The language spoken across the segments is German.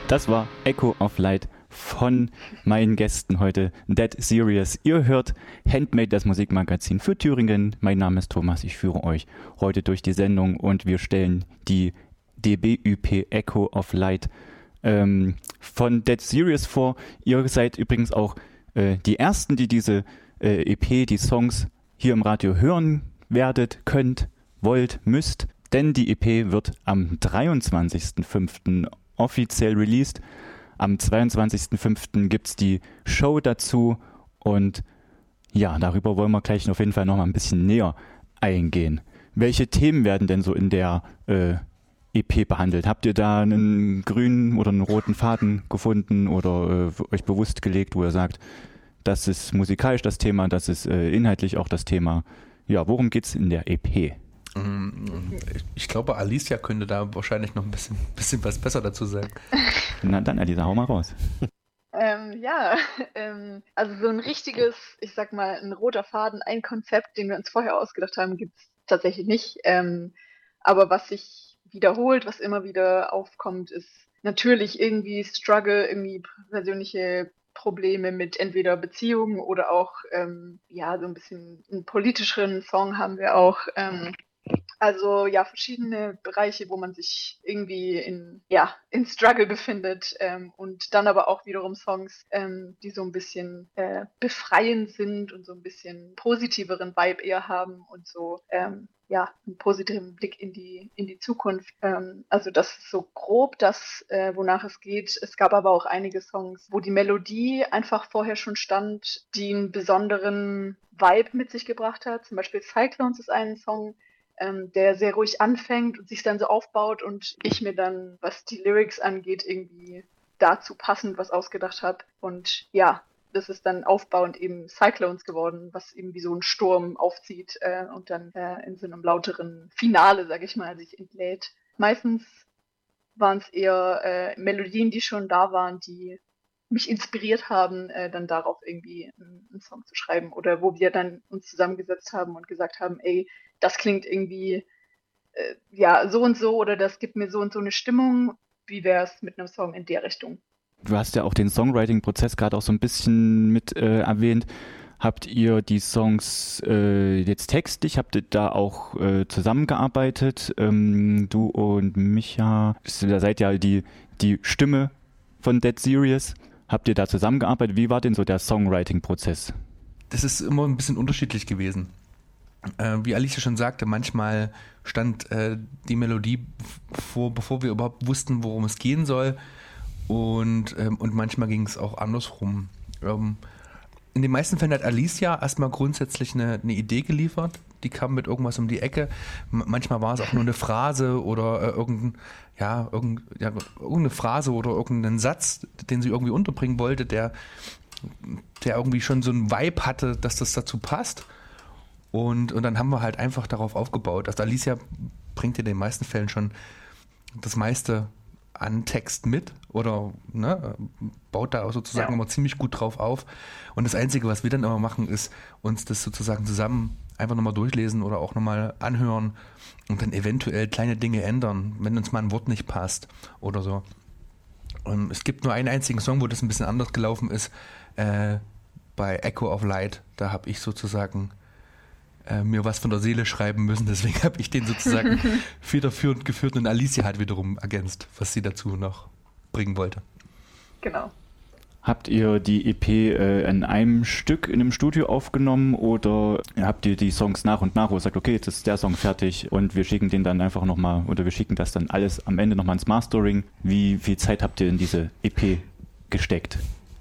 Das war Echo of Light von meinen Gästen heute, Dead Serious. Ihr hört Handmade, das Musikmagazin für Thüringen. Mein Name ist Thomas, ich führe euch heute durch die Sendung und wir stellen die DBÜP Echo of Light von Dead Serious vor. Ihr seid übrigens auch die Ersten, die diese EP, die Songs hier im Radio hören werdet, könnt, wollt, müsst. Denn die EP wird am 23.05. offiziell released. Am 22.05. gibt es die Show dazu und ja, darüber wollen wir gleich auf jeden Fall noch mal ein bisschen näher eingehen. Welche Themen werden denn so in der EP behandelt? Habt ihr da einen grünen oder einen roten Faden gefunden oder euch bewusst gelegt, wo ihr sagt, das ist musikalisch das Thema, das ist inhaltlich auch das Thema? Ja, worum geht's in der EP? Ich glaube, Alicia könnte da wahrscheinlich noch ein bisschen was besser dazu sagen. Na dann, Alicia, hau mal raus. Also so ein richtiges, ich sag mal, ein roter Faden, ein Konzept, den wir uns vorher ausgedacht haben, gibt es tatsächlich nicht. Aber was sich wiederholt, was immer wieder aufkommt, ist natürlich irgendwie Struggle, irgendwie persönliche Probleme mit entweder Beziehungen oder auch, so ein bisschen einen politischeren Song haben wir auch. Also ja, verschiedene Bereiche, wo man sich irgendwie in Struggle befindet und dann aber auch wiederum Songs, die so ein bisschen befreiend sind und so ein bisschen positiveren Vibe eher haben und so einen positiven Blick in die Zukunft. Also das ist so grob das, wonach es geht. Es gab aber auch einige Songs, wo die Melodie einfach vorher schon stand, die einen besonderen Vibe mit sich gebracht hat. Zum Beispiel Cyclones ist ein Song, der sehr ruhig anfängt und sich dann so aufbaut und ich mir dann, was die Lyrics angeht, irgendwie dazu passend was ausgedacht habe. Und ja, das ist dann aufbauend eben Cyclones geworden, was eben wie so ein Sturm aufzieht und dann in so einem lauteren Finale, sag ich mal, sich entlädt. Meistens waren es eher Melodien, die schon da waren, die mich inspiriert haben, dann darauf irgendwie einen Song zu schreiben oder wo wir dann uns zusammengesetzt haben und gesagt haben, ey, das klingt irgendwie so und so oder das gibt mir so und so eine Stimmung. Wie wäre es mit einem Song in der Richtung? Du hast ja auch den Songwriting-Prozess gerade auch so ein bisschen mit erwähnt. Habt ihr die Songs jetzt textlich, habt ihr da auch zusammengearbeitet? Du und Micha, ihr seid ja die Stimme von Dead Serious. Habt ihr da zusammengearbeitet? Wie war denn so der Songwriting-Prozess? Das ist immer ein bisschen unterschiedlich gewesen. Wie Alicia schon sagte, manchmal stand die Melodie vor, bevor wir überhaupt wussten, worum es gehen soll. Und manchmal ging es auch andersrum. In den meisten Fällen hat Alicia erstmal grundsätzlich eine Idee geliefert. Die kam mit irgendwas um die Ecke. Manchmal war es auch nur eine Phrase oder irgendeine Phrase oder irgendeinen Satz, den sie irgendwie unterbringen wollte, der irgendwie schon so einen Vibe hatte, dass das dazu passt. Und dann haben wir halt einfach darauf aufgebaut. Also Alicia bringt in den meisten Fällen schon das meiste an Text mit oder baut da auch sozusagen immer ziemlich gut drauf auf. Und das Einzige, was wir dann immer machen, ist uns das sozusagen zusammen einfach nochmal durchlesen oder auch nochmal anhören und dann eventuell kleine Dinge ändern, wenn uns mal ein Wort nicht passt oder so. Und es gibt nur einen einzigen Song, wo das ein bisschen anders gelaufen ist, bei Echo of Light. Da habe ich sozusagen mir was von der Seele schreiben müssen, deswegen habe ich den sozusagen federführend geführt und Alicia hat wiederum ergänzt, was sie dazu noch bringen wollte. Genau. Habt ihr die EP in einem Stück in einem Studio aufgenommen oder habt ihr die Songs nach und nach, wo ihr sagt, okay, jetzt ist der Song fertig und wir schicken den dann einfach nochmal oder wir schicken das dann alles am Ende nochmal ins Mastering? Wie viel Zeit habt ihr in diese EP gesteckt?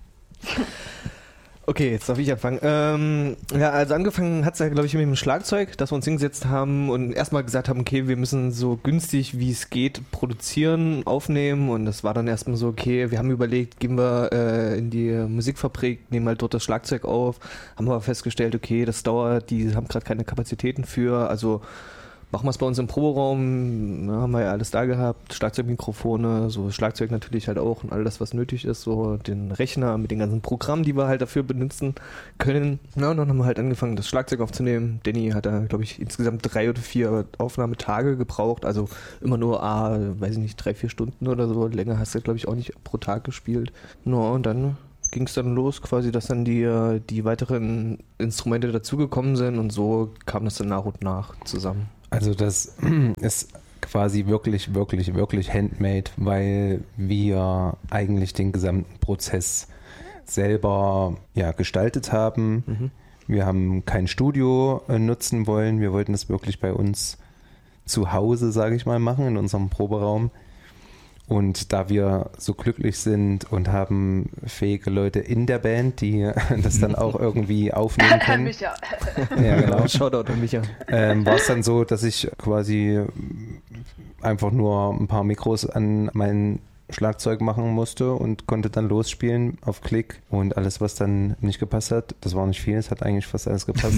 Okay, jetzt darf ich anfangen. Also angefangen hat es ja, glaube ich, mit dem Schlagzeug, dass wir uns hingesetzt haben und erstmal gesagt haben, okay, wir müssen so günstig wie es geht produzieren, aufnehmen und das war dann erstmal so, okay, wir haben überlegt, gehen wir in die Musikfabrik, nehmen halt dort das Schlagzeug auf, haben aber festgestellt, okay, das dauert, die haben gerade keine Kapazitäten für, also machen wir es bei uns im Proberaum, haben wir ja alles da gehabt, Schlagzeugmikrofone, so Schlagzeug natürlich halt auch und all das, was nötig ist, so den Rechner mit den ganzen Programmen, die wir halt dafür benutzen können. Ja, und dann haben wir halt angefangen, das Schlagzeug aufzunehmen. Danny hat da, glaube ich, insgesamt 3 oder 4 Aufnahmetage gebraucht, also immer nur, weiß ich nicht, 3-4 Stunden oder so. Länger hast du, glaube ich, auch nicht pro Tag gespielt. Und dann ging es dann los, quasi, dass dann die weiteren Instrumente dazugekommen sind und so kam das dann nach und nach zusammen. Also das ist quasi wirklich, wirklich, wirklich handmade, weil wir eigentlich den gesamten Prozess selber gestaltet haben. Mhm. Wir haben kein Studio nutzen wollen, wir wollten das wirklich bei uns zu Hause, sage ich mal, machen, in unserem Proberaum. Und da wir so glücklich sind und haben fähige Leute in der Band, die das dann auch irgendwie aufnehmen können. Micha. Ja, genau. Shoutout an Micha. War es dann so, dass ich quasi einfach nur ein paar Mikros an mein Schlagzeug machen musste und konnte dann losspielen auf Klick und alles, was dann nicht gepasst hat, das war nicht viel, es hat eigentlich fast alles gepasst.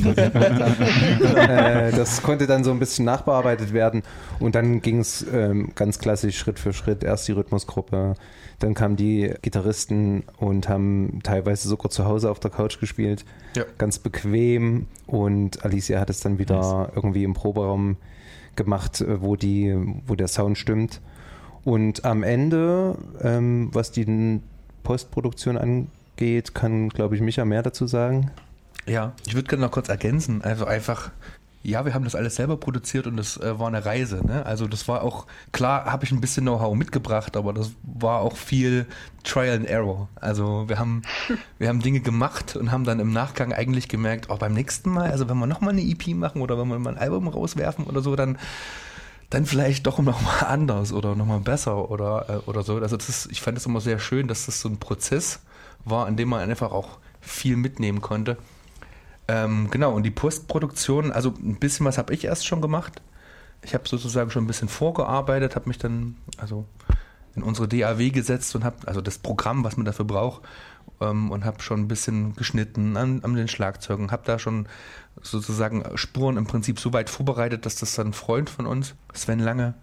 Das konnte dann so ein bisschen nachbearbeitet werden und dann ging es ganz klassisch Schritt für Schritt, erst die Rhythmusgruppe, dann kamen die Gitarristen und haben teilweise sogar zu Hause auf der Couch gespielt, ganz bequem und Alicia hat es dann wieder irgendwie im Proberaum gemacht, wo der Sound stimmt. Und am Ende, was die Postproduktion angeht, kann, glaube ich, Micha mehr dazu sagen. Ja, ich würde gerne noch kurz ergänzen. Also einfach, ja, wir haben das alles selber produziert und das war eine Reise. Ne? Also das war auch, klar habe ich ein bisschen Know-how mitgebracht, aber das war auch viel Trial and Error. Also wir haben Dinge gemacht und haben dann im Nachgang eigentlich gemerkt, beim nächsten Mal, also wenn wir nochmal eine EP machen oder wenn wir mal ein Album rauswerfen oder so, dann vielleicht doch nochmal anders oder nochmal besser oder so. Also ich fand es immer sehr schön, dass das so ein Prozess war, in dem man einfach auch viel mitnehmen konnte. Genau, und die Postproduktion, also ein bisschen was habe ich erst schon gemacht. Ich habe sozusagen schon ein bisschen vorgearbeitet, habe mich dann also in unsere DAW gesetzt und habe also das Programm, was man dafür braucht, und habe schon ein bisschen geschnitten an den Schlagzeugen, habe da schon sozusagen Spuren im Prinzip so weit vorbereitet, dass das dann ein Freund von uns, Sven Lange,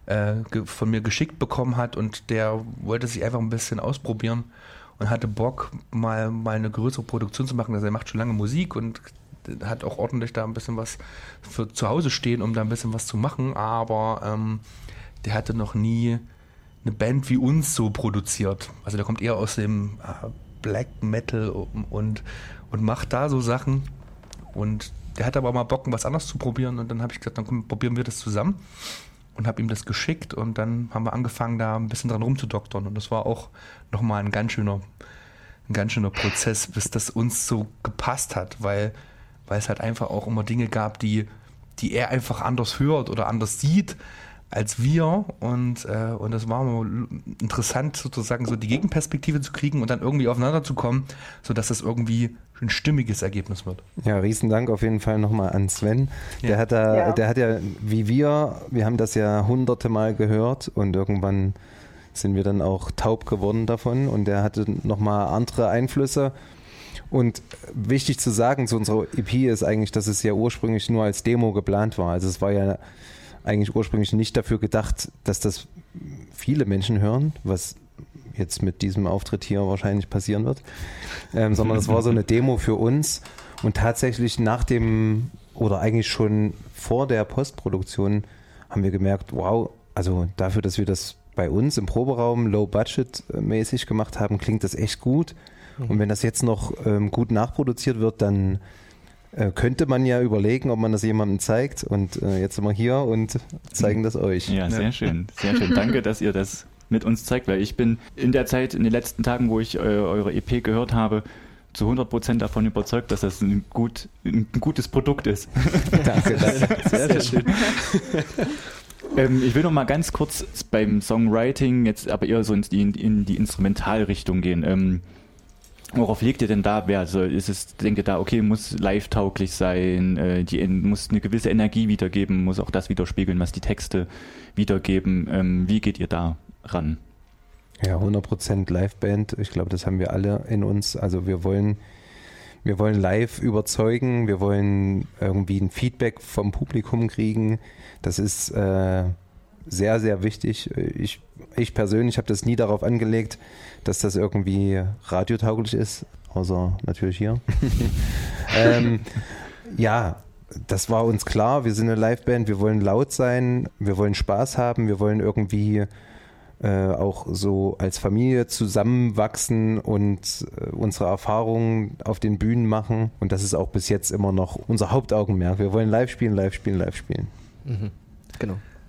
von mir geschickt bekommen hat und der wollte sich einfach ein bisschen ausprobieren und hatte Bock, mal eine größere Produktion zu machen. Also er macht schon lange Musik und hat auch ordentlich da ein bisschen was für zu Hause stehen, um da ein bisschen was zu machen, aber der hatte noch nie eine Band wie uns so produziert. Also der kommt eher aus dem Black Metal und macht da so Sachen und der hat aber mal Bock, was anderes zu probieren und dann habe ich gesagt, dann probieren wir das zusammen und habe ihm das geschickt und dann haben wir angefangen, da ein bisschen dran rumzudoktern und das war auch nochmal ein ganz schöner Prozess, bis das uns so gepasst hat, weil es halt einfach auch immer Dinge gab, die er einfach anders hört oder anders sieht als wir und das war mal interessant sozusagen so die Gegenperspektive zu kriegen und dann irgendwie aufeinander zu kommen, sodass das irgendwie ein stimmiges Ergebnis wird. Ja, riesen Dank auf jeden Fall nochmal an Sven. Der hat ja, wie wir haben das ja hunderte Mal gehört und irgendwann sind wir dann auch taub geworden davon und der hatte nochmal andere Einflüsse. Und wichtig zu sagen zu unserer EP ist eigentlich, dass es ja ursprünglich nur als Demo geplant war. Also es war ja eigentlich ursprünglich nicht dafür gedacht, dass das viele Menschen hören, was jetzt mit diesem Auftritt hier wahrscheinlich passieren wird, sondern es war so eine Demo für uns und tatsächlich eigentlich schon vor der Postproduktion haben wir gemerkt, wow, also dafür, dass wir das bei uns im Proberaum low-budget-mäßig gemacht haben, klingt das echt gut und wenn das jetzt noch gut nachproduziert wird, dann könnte man ja überlegen, ob man das jemandem zeigt und jetzt sind wir hier und zeigen das euch. Ja, sehr schön, sehr schön. Danke, dass ihr das mit uns zeigt, weil ich bin in der Zeit, in den letzten Tagen, wo ich eure EP gehört habe, zu 100% davon überzeugt, dass das ein gutes Produkt ist. Danke, sehr schön. Ich will noch mal ganz kurz beim Songwriting jetzt aber eher so in die Instrumentalrichtung gehen. Worauf legt ihr denn da Wert? Also denkt ihr da, okay, muss live-tauglich sein, muss eine gewisse Energie wiedergeben, muss auch das widerspiegeln, was die Texte wiedergeben. Wie geht ihr da ran? Ja, 100% Liveband. Ich glaube, das haben wir alle in uns. Also wir wollen Wir wollen live überzeugen, wir wollen irgendwie ein Feedback vom Publikum kriegen. Das ist sehr, sehr wichtig. Ich persönlich habe das nie darauf angelegt, dass das irgendwie radiotauglich ist, außer natürlich hier. Ja, das war uns klar. Wir sind eine Liveband, wir wollen laut sein, wir wollen Spaß haben, wir wollen irgendwie auch so als Familie zusammenwachsen und unsere Erfahrungen auf den Bühnen machen. Und das ist auch bis jetzt immer noch unser Hauptaugenmerk. Wir wollen live spielen, live spielen, live spielen. Mhm. Genau.